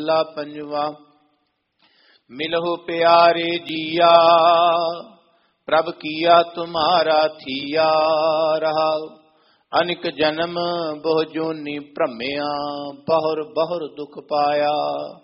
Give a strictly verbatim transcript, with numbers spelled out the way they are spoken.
ਲਾ ਪੰਜਵਾ। ਮਿਲਹੁ ਪਿਆਰੇ ਜੀਆ, ਪ੍ਰਭ ਕੀਆ ਤੁਮਾਰਾ ਥੀਆ। ਰਹਾਉ ਅਨਿਕ ਜਨਮ ਬਹੁ ਜੋਨੀ ਭ੍ਰਮਿਆ, ਬਹੁਰ ਬਹੁਰ ਦੁਖ ਪਾਇਆ।